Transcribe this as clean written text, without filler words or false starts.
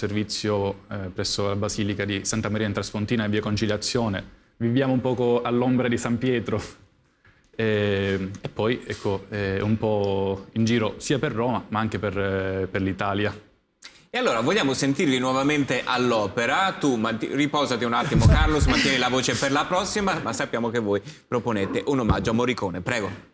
servizio presso la Basilica di Santa Maria in Traspontina e via Conciliazione. Viviamo un poco all'ombra di San Pietro e poi ecco, un po' in giro sia per Roma ma anche per l'Italia. E allora vogliamo sentirvi nuovamente all'opera. Tu riposati un attimo, Carlos, mantieni la voce per la prossima, ma sappiamo che voi proponete un omaggio a Morricone. Prego.